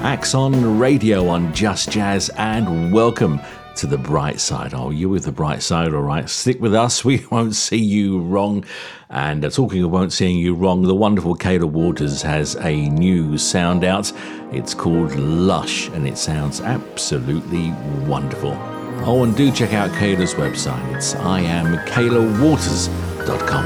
Axon Radio on Just Jazz, and welcome to the bright side. Oh, you're with the bright side, all right. Stick with us, we won't see you wrong. And talking of won't seeing you wrong, the wonderful Kayla Waters has a new sound out. It's called Lush, and it sounds absolutely wonderful. Oh, and do check out Kayla's website. It's IamKaylaWaters.com.